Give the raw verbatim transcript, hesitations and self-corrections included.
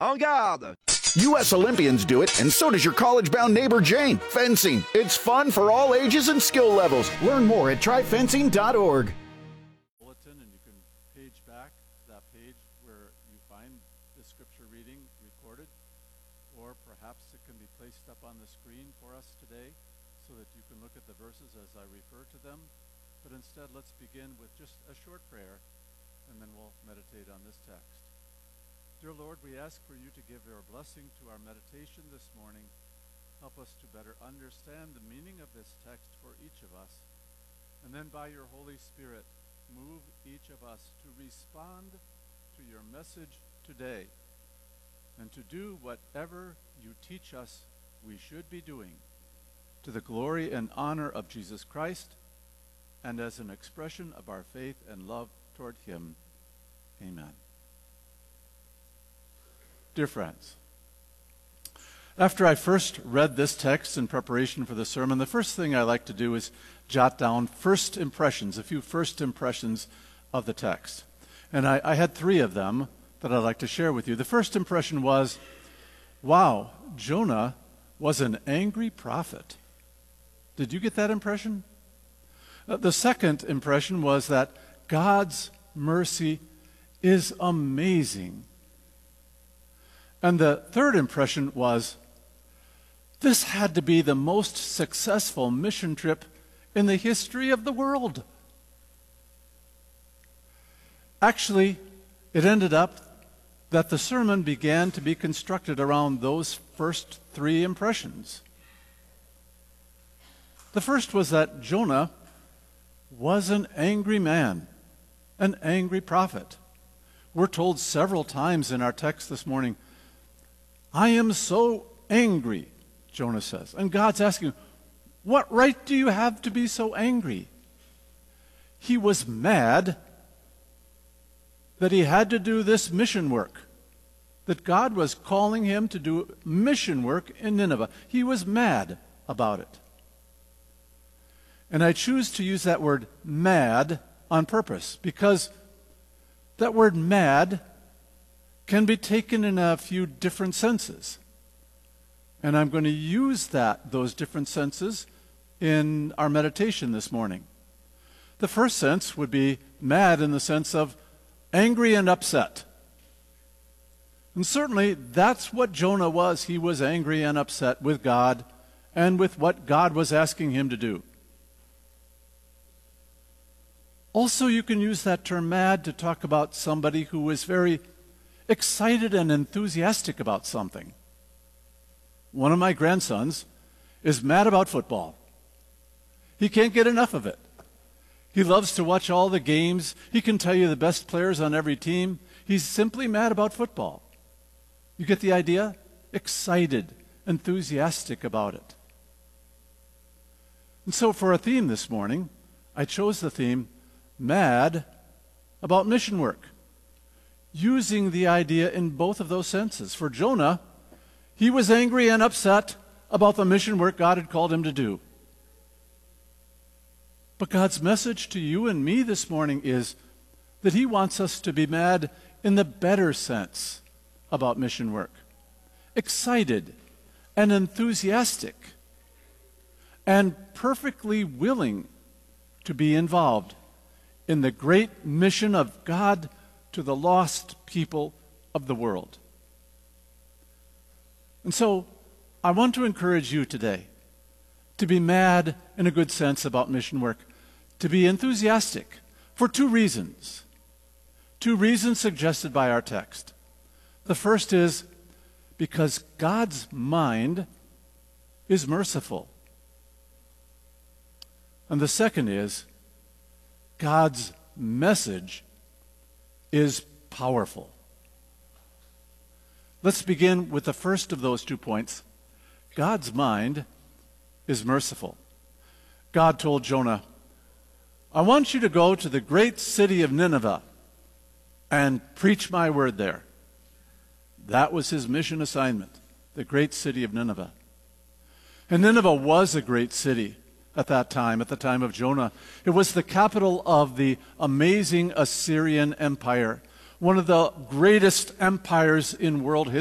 En garde! U S Olympians do it, and so does your college-bound neighbor Jane. Fencing. It's fun for all ages and skill levels. Learn more at try fencing dot org. Bulletin, and you can page back to that page where you find the scripture reading recorded, or perhaps it can be placed up on the screen for us today so that you can look at the verses as I refer to them. But instead, let's begin with just a short prayer, and then we'll meditate on this text. Dear Lord, we ask for you to give your blessing to our meditation this morning. Help us to better understand the meaning of this text for each of us. And then by your Holy Spirit, move each of us to respond to your message today and to do whatever you teach us we should be doing to the glory and honor of Jesus Christ and as an expression of our faith and love toward him. Amen. Dear friends, after I first read this text in preparation for the sermon, the first thing I like to do is jot down first impressions, a few first impressions of the text. And I, I had three of them that I'd like to share with you. The first impression was, wow, Jonah was an angry prophet. Did you get that impression? Uh, the second impression was that God's mercy is amazing. And the third impression was, this had to be the most successful mission trip in the history of the world. Actually, it ended up that the sermon began to be constructed around those first three impressions. The first was that Jonah was an angry man, an angry prophet. We're told several times in our text this morning, I am so angry, Jonah says. And God's asking, what right do you have to be so angry? He was mad that he had to do this mission work, that God was calling him to do mission work in Nineveh. He was mad about it. And I choose to use that word mad on purpose because that word mad can be taken in a few different senses. And I'm going to use that, those different senses, in our meditation this morning. The first sense would be mad in the sense of angry and upset. And certainly that's what Jonah was. He was angry and upset with God and with what God was asking him to do. Also, you can use that term mad to talk about somebody who is very excited and enthusiastic about something. One of my grandsons is mad about football. He can't get enough of it. He loves to watch all the games. He can tell you the best players on every team. He's simply mad about football. You get the idea? Excited, enthusiastic about it. And so for a theme this morning, I chose the theme, mad about mission work, using the idea in both of those senses. For Jonah, he was angry and upset about the mission work God had called him to do. But God's message to you and me this morning is that he wants us to be mad in the better sense about mission work. Excited and enthusiastic and perfectly willing to be involved in the great mission of God to the lost people of the world. And so I want to encourage you today to be mad in a good sense about mission work, to be enthusiastic for two reasons. Two reasons suggested by our text. The first is because God's mind is merciful. And the second is God's message is powerful. Let's begin with the first of those two points. God's mind is merciful. God told Jonah, I want you to go to the great city of Nineveh and preach my word there. That was his mission assignment, the great city of Nineveh. And Nineveh was a great city at that time, at the time of Jonah. It was the capital of the amazing Assyrian Empire, one of the greatest empires in world history.